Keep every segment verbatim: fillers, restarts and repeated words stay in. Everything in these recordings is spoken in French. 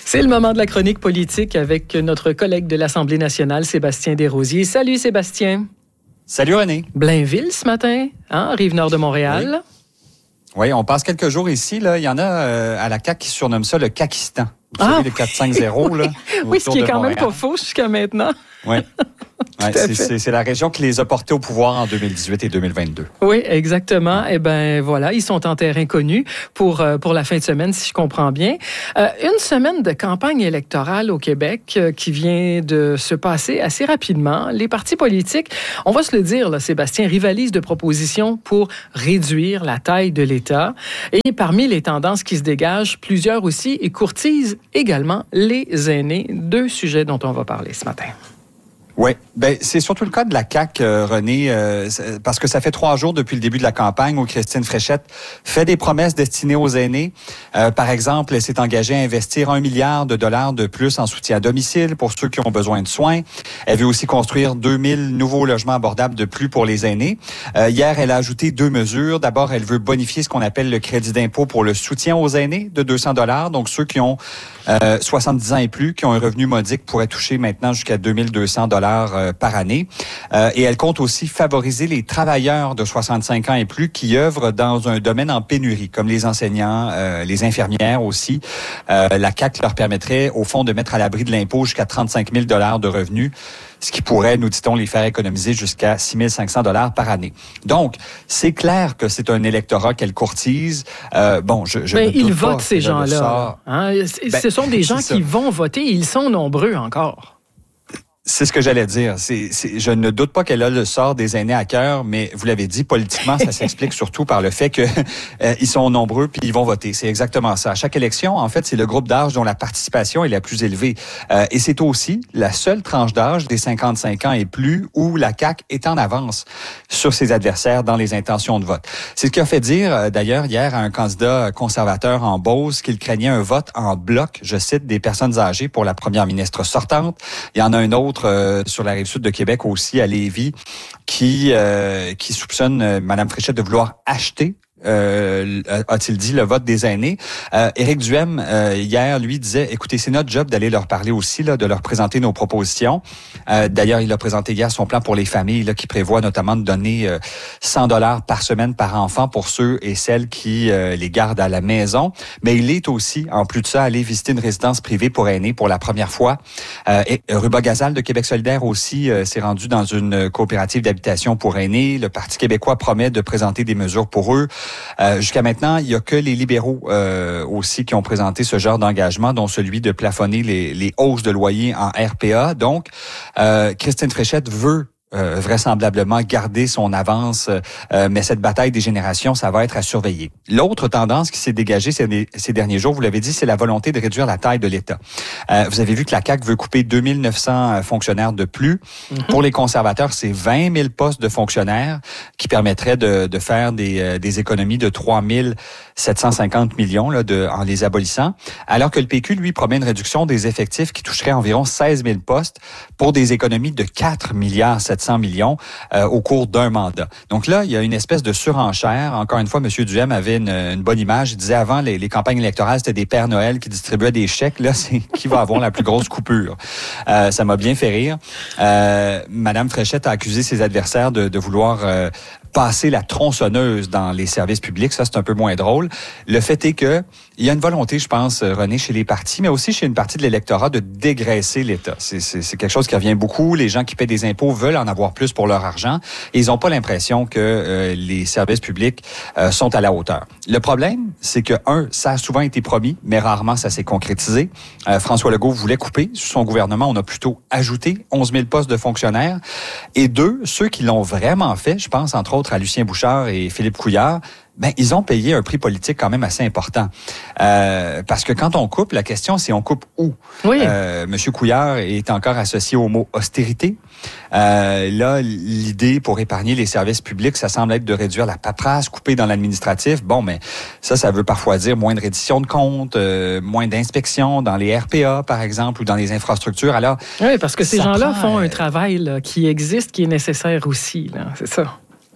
C'est le moment de la chronique politique avec notre collègue de l'Assemblée nationale, Sébastien Desrosiers. Salut Sébastien. Salut René. Blainville ce matin, hein, Rive-Nord de Montréal. Oui. oui, on passe quelques jours ici. Là. Il y en a euh, à la C A Q qui surnomment ça le Kakistan. Vous ah, savez, le quatre cinq zéro. Là, oui, ce qui est quand Montréal. même pas faux jusqu'à maintenant. Oui. Ouais, c'est, c'est, c'est la région qui les a portés au pouvoir en deux mille dix-huit et deux mille vingt-deux. Oui, exactement. Eh bien, voilà, ils sont en terrain connu pour, euh, pour la fin de semaine, si je comprends bien. Euh, une semaine de campagne électorale au Québec euh, qui vient de se passer assez rapidement. Les partis politiques, on va se le dire, là, Sébastien, rivalisent de propositions pour réduire la taille de l'État. Et parmi les tendances qui se dégagent, plusieurs aussi et courtisent également les aînés. Deux sujets dont on va parler ce matin. Oui, ben c'est surtout le cas de la C A Q, euh, René, euh, parce que ça fait trois jours depuis le début de la campagne où Christine Fréchette fait des promesses destinées aux aînés. Euh, par exemple, elle s'est engagée à investir un milliard de dollars de plus en soutien à domicile pour ceux qui ont besoin de soins. Elle veut aussi construire deux mille nouveaux logements abordables de plus pour les aînés. Euh, hier, elle a ajouté deux mesures. D'abord, elle veut bonifier ce qu'on appelle le crédit d'impôt pour le soutien aux aînés de deux cents dollars. Donc, ceux qui ont euh, soixante-dix ans et plus, qui ont un revenu modique, pourraient toucher maintenant jusqu'à deux mille deux cents dollars par année. Euh, et elle compte aussi favoriser les travailleurs de soixante-cinq ans et plus qui œuvrent dans un domaine en pénurie, comme les enseignants, euh, les infirmières aussi. Euh, la C A Q leur permettrait, au fond, de mettre à l'abri de l'impôt jusqu'à trente-cinq mille dollars de revenus, ce qui pourrait, nous dit-on, les faire économiser jusqu'à six mille cinq cents dollars par année. Donc, c'est clair que c'est un électorat qu'elle courtise. Euh, bon, je, je ben, ne doute ils pas votent, ces gens-là. Hein? Ben, ce sont des gens qui vont voter et ils sont nombreux encore. C'est ce que j'allais dire. C'est, c'est, je ne doute pas qu'elle a le sort des aînés à cœur, mais vous l'avez dit, politiquement, ça s'explique surtout par le fait que euh, ils sont nombreux puis ils vont voter. C'est exactement ça. À chaque élection, en fait, c'est le groupe d'âge dont la participation est la plus élevée. Euh, et c'est aussi la seule tranche d'âge des cinquante-cinq ans et plus où la C A Q est en avance sur ses adversaires dans les intentions de vote. C'est ce qui a fait dire, euh, d'ailleurs, hier à un candidat conservateur en Beauce qu'il craignait un vote en bloc, je cite, des personnes âgées pour la première ministre sortante. Il y en a un autre Euh, sur la Rive-Sud de Québec aussi, à Lévis, qui, euh, qui soupçonne euh, Mme Fréchette de vouloir acheter Euh, a-t-il dit, le vote des aînés. Euh, Éric Duhem, euh, hier, lui, disait, écoutez, c'est notre job d'aller leur parler aussi, là, de leur présenter nos propositions. Euh, d'ailleurs, il a présenté hier son plan pour les familles, là, qui prévoit notamment de donner euh, cent dollars par semaine par enfant pour ceux et celles qui euh, les gardent à la maison. Mais il est aussi, en plus de ça, allé visiter une résidence privée pour aînés pour la première fois. Euh, et Ruba Gazal de Québec solidaire aussi euh, s'est rendu dans une coopérative d'habitation pour aînés. Le Parti québécois promet de présenter des mesures pour eux. Euh, jusqu'à maintenant, il n'y a que les libéraux euh, aussi qui ont présenté ce genre d'engagement, dont celui de plafonner les, les hausses de loyer en R P A. Donc, euh, Christine Fréchette veut Euh, vraisemblablement garder son avance, euh, mais cette bataille des générations, ça va être à surveiller. L'autre tendance qui s'est dégagée ces, ces derniers jours, vous l'avez dit, c'est la volonté de réduire la taille de l'État. Euh, vous avez vu que la C A Q veut couper deux mille neuf cents fonctionnaires de plus. Mm-hmm. Pour les conservateurs, c'est vingt mille postes de fonctionnaires qui permettraient de, de faire des, euh, des économies de trois mille sept cent cinquante millions là, de, en les abolissant, alors que le P Q, lui, promet une réduction des effectifs qui toucherait environ seize mille postes pour des économies de quatre milliards sept cents millions euh, au cours d'un mandat. Donc là, il y a une espèce de surenchère. Encore une fois, M. Duhem avait une, une bonne image. Il disait avant, les, les campagnes électorales, c'était des Pères Noël qui distribuaient des chèques. Là, c'est qui va avoir la plus grosse coupure. Euh, ça m'a bien fait rire. Euh, Madame Fréchette a accusé ses adversaires de, de vouloir euh, passer la tronçonneuse dans les services publics. Ça, c'est un peu moins drôle. Le fait est que il y a une volonté, je pense, René, chez les partis, mais aussi chez une partie de l'électorat de dégraisser l'État. C'est, c'est, c'est quelque chose qui revient beaucoup. Les gens qui paient des impôts veulent en avoir plus pour leur argent et ils n'ont pas l'impression que euh, les services publics euh, sont à la hauteur. Le problème, c'est que, un, ça a souvent été promis, mais rarement ça s'est concrétisé. Euh, François Legault voulait couper. Sous son gouvernement, on a plutôt ajouté onze mille postes de fonctionnaires. Et deux, ceux qui l'ont vraiment fait, je pense entre autres à Lucien Bouchard et Philippe Couillard, ben ils ont payé un prix politique quand même assez important. Euh, parce que quand on coupe, la question c'est on coupe où? Oui. Euh, Monsieur Couillard est encore associé au mot austérité. Euh, là, l'idée pour épargner les services publics, ça semble être de réduire la paperasse, couper dans l'administratif. Bon, mais ça, ça veut parfois dire moins de reddition de comptes, euh, moins d'inspections dans les R P A, par exemple, ou dans les infrastructures. Alors, oui, parce que ces gens-là prend, font euh, un travail là, qui existe, qui est nécessaire aussi. Là, c'est ça.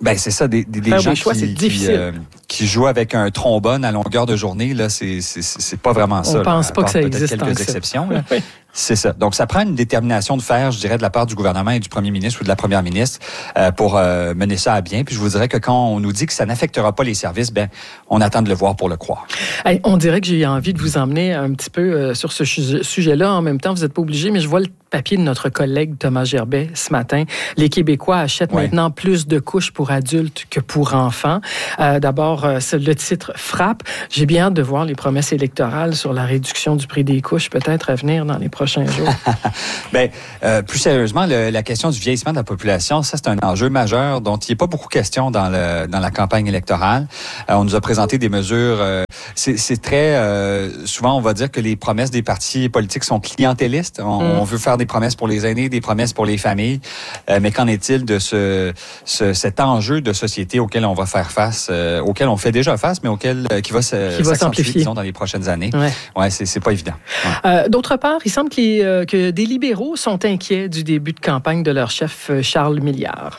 Ben c'est ça, des, des, des gens choix, qui, qui, euh, qui jouent avec un trombone à longueur de journée, là, c'est, c'est, c'est pas vraiment ça. On pense là, pas que ça existe. Quelques tant exceptions. Que ça. Oui. C'est ça. Donc, ça prend une détermination de faire, je dirais, de la part du gouvernement et du premier ministre ou de la première ministre euh, pour euh, mener ça à bien. Puis je vous dirais que quand on nous dit que ça n'affectera pas les services, ben on attend de le voir pour le croire. Hey, on dirait que j'ai envie de vous emmener un petit peu euh, sur ce sujet-là. En même temps, vous n'êtes pas obligé, mais je vois le papier de notre collègue Thomas Gerbet ce matin. Les Québécois achètent oui. maintenant plus de couches pour adultes que pour enfants. Euh, d'abord, euh, le titre frappe. J'ai bien hâte de voir les promesses électorales sur la réduction du prix des couches, peut-être à venir dans les prochains jours. Bien, euh, plus sérieusement, le, la question du vieillissement de la population, ça, c'est un enjeu majeur dont il n'est pas beaucoup question dans, le, dans la campagne électorale. Euh, on nous a présenté des mesures... Euh, c'est, c'est très... Euh, souvent, on va dire que les promesses des partis politiques sont clientélistes. On, mm. on veut faire des promesses pour les aînés, des promesses pour les familles. Euh, mais qu'en est-il de ce, ce, cet enjeu de société auquel on va faire face, euh, auquel on fait déjà face, mais auquel euh, qui va, se, qui va s'amplifier disons, dans les prochaines années? Ouais, ouais c'est, c'est pas évident. Ouais. Euh, d'autre part, il semble qu'il y ait, euh, que des libéraux sont inquiets du début de campagne de leur chef Charles Milliard.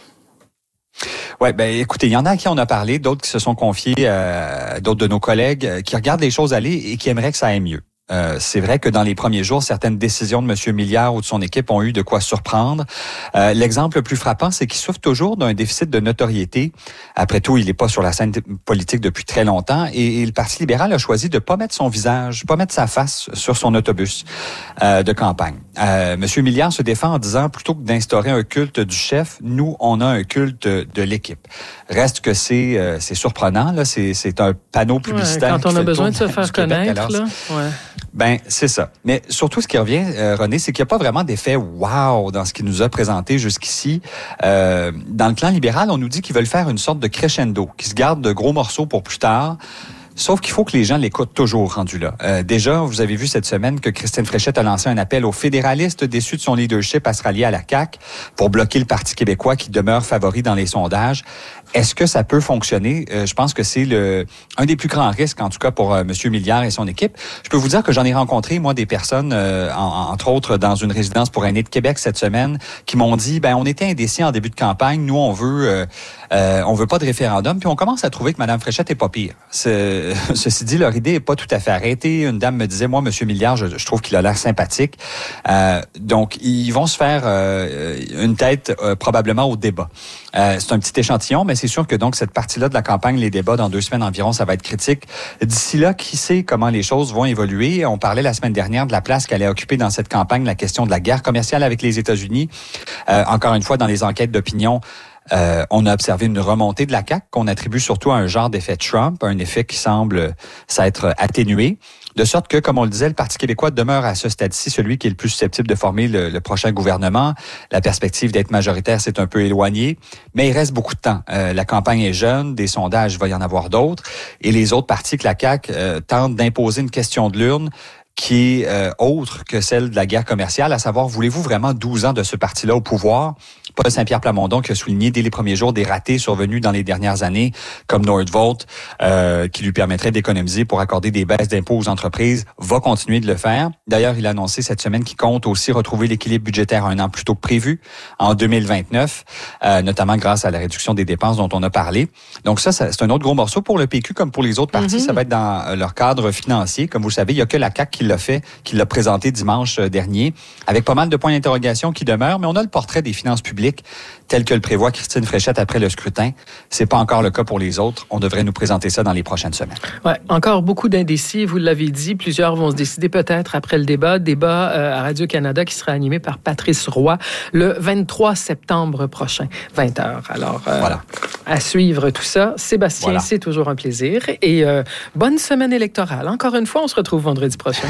Oui, ben écoutez, il y en a à qui on a parlé, d'autres qui se sont confiés, euh, d'autres de nos collègues euh, qui regardent les choses aller et qui aimeraient que ça aille mieux. Euh, c'est vrai que dans les premiers jours, certaines décisions de M. Milliard ou de son équipe ont eu de quoi surprendre. Euh, l'exemple le plus frappant, c'est qu'il souffre toujours d'un déficit de notoriété. Après tout, il n'est pas sur la scène politique depuis très longtemps et, et le Parti libéral a choisi de pas mettre son visage, pas mettre sa face sur son autobus euh, de campagne. Euh, M. Milliard se défend en disant, plutôt que d'instaurer un culte du chef, nous, on a un culte de l'équipe. Reste que c'est, euh, c'est surprenant, là. C'est, c'est un panneau publicitaire. Ouais, quand on a besoin de se faire connaître, alors, là. Ouais. Ben, c'est ça. Mais surtout, ce qui revient, euh, René, c'est qu'il n'y a pas vraiment d'effet « wow » dans ce qu'il nous a présenté jusqu'ici. Euh, dans le clan libéral, on nous dit qu'ils veulent faire une sorte de crescendo, qu'ils se gardent de gros morceaux pour plus tard. Sauf qu'il faut que les gens l'écoutent toujours rendu là. Euh, déjà, vous avez vu cette semaine que Christine Fréchette a lancé un appel aux fédéralistes déçus de son leadership à se rallier à la C A Q pour bloquer le Parti québécois qui demeure favori dans les sondages. Est-ce que ça peut fonctionner? Euh, je pense que c'est le un des plus grands risques, en tout cas pour euh, M. Milliard et son équipe. Je peux vous dire que j'en ai rencontré, moi, des personnes, euh, en, entre autres, dans une résidence pour aînés de Québec cette semaine, qui m'ont dit, ben on était indécis en début de campagne. Nous, on veut, euh, euh, on veut pas de référendum. Puis on commence à trouver que Mme Fréchette est pas pire. C'est, ceci dit, leur idée est pas tout à fait arrêtée. Une dame me disait, moi, M. Milliard, je, je trouve qu'il a l'air sympathique. Euh, donc, ils vont se faire euh, une tête euh, probablement au débat. Euh, c'est un petit échantillon, mais c'est sûr que donc cette partie-là de la campagne, les débats dans deux semaines environ, ça va être critique. D'ici là, qui sait comment les choses vont évoluer? On parlait la semaine dernière de la place qu'allait occuper dans cette campagne la question de la guerre commerciale avec les États-Unis. Euh, encore une fois, dans les enquêtes d'opinion, Euh, on a observé une remontée de la C A Q qu'on attribue surtout à un genre d'effet Trump, un effet qui semble s'être atténué. De sorte que, comme on le disait, le Parti québécois demeure à ce stade-ci celui qui est le plus susceptible de former le, le prochain gouvernement. La perspective d'être majoritaire s'est un peu éloignée, mais il reste beaucoup de temps. Euh, la campagne est jeune, des sondages, il va y en avoir d'autres, et les autres partis que la C A Q euh, tentent d'imposer une question de l'urne qui est euh, autre que celle de la guerre commerciale, à savoir, voulez-vous vraiment douze ans de ce parti-là au pouvoir? Paul Saint-Pierre Plamondon qui a souligné dès les premiers jours des ratés survenus dans les dernières années, comme Nordvolt, euh, qui lui permettrait d'économiser pour accorder des baisses d'impôts aux entreprises, va continuer de le faire. D'ailleurs, il a annoncé cette semaine qu'il compte aussi retrouver l'équilibre budgétaire un an plus tôt que prévu, en deux mille vingt-neuf, euh, notamment grâce à la réduction des dépenses dont on a parlé. Donc ça, ça c'est un autre gros morceau pour le P Q, comme pour les autres partis. Mm-hmm. Ça va être dans leur cadre financier. Comme vous le savez, il n'y a que la C A Q qui l'a fait, qui l'a présenté dimanche dernier, avec pas mal de points d'interrogation qui demeurent, mais on a le portrait des finances publiques tel que le prévoit Christine Fréchette après le scrutin. C'est pas encore le cas pour les autres. On devrait nous présenter ça dans les prochaines semaines. Ouais, encore beaucoup d'indécis, vous l'avez dit. Plusieurs vont se décider peut-être après le débat. Débat euh, à Radio-Canada qui sera animé par Patrice Roy le vingt-trois septembre prochain, vingt heures. Alors, euh, voilà. À suivre tout ça. Sébastien, voilà. C'est toujours un plaisir. Et euh, bonne semaine électorale. Encore une fois, on se retrouve vendredi prochain.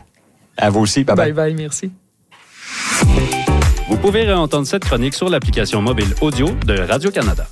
À vous aussi. Bye-bye. Bye-bye, merci. Vous pouvez réentendre cette chronique sur l'application mobile audio de Radio-Canada.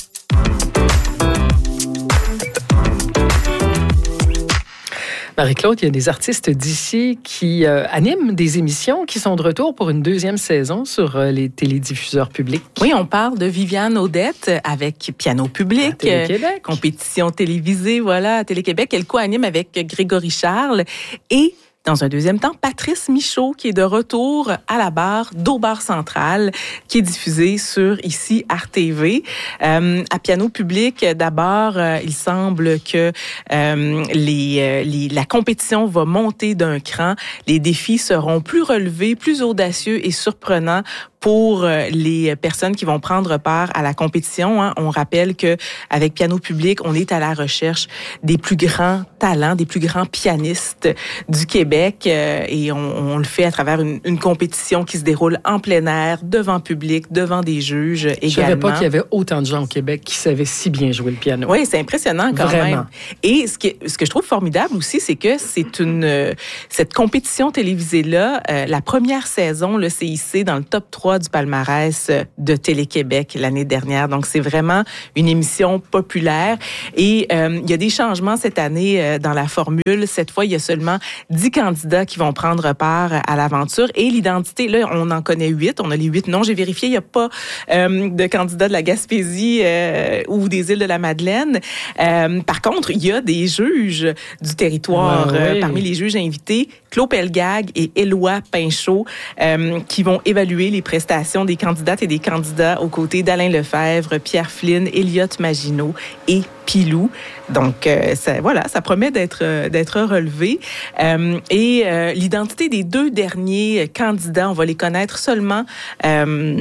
Marie-Claude, il y a des artistes d'ici qui euh, animent des émissions qui sont de retour pour une deuxième saison sur euh, les télédiffuseurs publics. Oui, on parle de Viviane Audette avec Piano Public, à Télé-Québec. compétition télévisée, voilà, à Télé-Québec. Elle co-anime avec Grégory Charles et Dans un deuxième temps, Patrice Michaud, qui est de retour à la barre d'Au bar central, qui est diffusé sur ici Arte T V. Euh, à piano public, d'abord, euh, il semble que euh, les, les, la compétition va monter d'un cran. Les défis seront plus relevés, plus audacieux et surprenants pour les personnes qui vont prendre part à la compétition. Hein. On rappelle que avec Piano Public, on est à la recherche des plus grands talents, des plus grands pianistes du Québec, euh, et on, on le fait à travers une, une compétition qui se déroule en plein air, devant public, devant des juges également. Je savais pas qu'il y avait autant de gens au Québec qui savaient si bien jouer le piano. Oui, c'est impressionnant quand Vraiment. même. Et ce que, ce que je trouve formidable aussi, c'est que c'est une cette compétition télévisée-là, euh, la première saison, le c'est hissé dans le top trois du palmarès de Télé-Québec l'année dernière. Donc, c'est vraiment une émission populaire. Et euh, il y a des changements cette année euh, dans la formule. Cette fois, il y a seulement dix candidats qui vont prendre part à l'aventure. Et l'identité, là, on en connaît huit. On a les huit noms. J'ai vérifié, il n'y a pas euh, de candidats de la Gaspésie euh, ou des îles de la Madeleine. Euh, par contre, il y a des juges du territoire. Ouais, euh, oui. parmi les juges invités, Claude Pelgag et Éloi Pinchot, euh, qui vont évaluer les prestations des candidates et des candidats aux côtés d'Alain Lefebvre, Pierre Flynn, Elliot Maginot et Pilou. Donc, euh, ça, voilà, ça promet d'être euh, d'être relevé. Euh, et euh, l'identité des deux derniers candidats, on va les connaître seulement euh,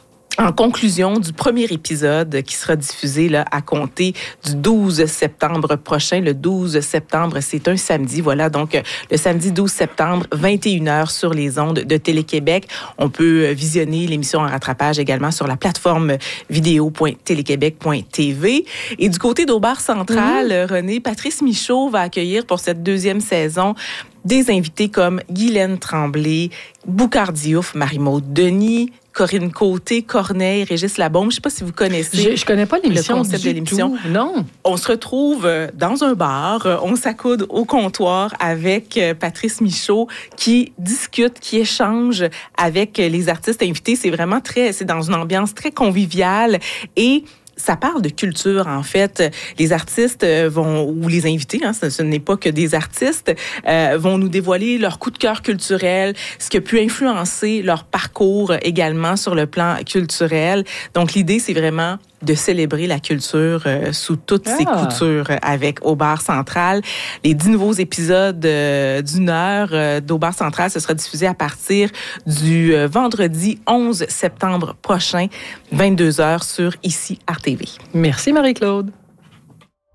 en conclusion du premier épisode qui sera diffusé là, à compter du douze septembre prochain. Le douze septembre, c'est un samedi. Voilà, donc le samedi douze septembre, vingt et une heures sur les ondes de Télé-Québec. On peut visionner l'émission en rattrapage également sur la plateforme vidéo point téléquébec point t v. Et du côté d'Au bar central, mmh. René, Patrice Michaud va accueillir pour cette deuxième saison des invités comme Guylaine Tremblay, Boucard Diouf, Marie-Maude Denis, Corinne Côté, Corneille, Régis Labaume. Je ne sais pas si vous connaissez. Je, je connais pas l'émission. Le concept du de l'émission. Tout. Non. On se retrouve dans un bar, on s'accoude au comptoir avec Patrice Michaud qui discute, qui échange avec les artistes invités. C'est vraiment très, c'est dans une ambiance très conviviale et ça parle de culture, en fait. Les artistes vont, ou les invités, hein, ce, ce n'est pas que des artistes, euh, vont nous dévoiler leur coup de cœur culturel, ce qui a pu influencer leur parcours également sur le plan culturel. Donc, l'idée, c'est vraiment de célébrer la culture euh, sous toutes ah. ses coutures avec Au bar central. Les dix nouveaux épisodes euh, d'une heure euh, d'Au bar central, ce sera diffusé à partir du euh, vendredi onze septembre prochain, vingt-deux heures sur ici Arte T V. Merci Marie-Claude.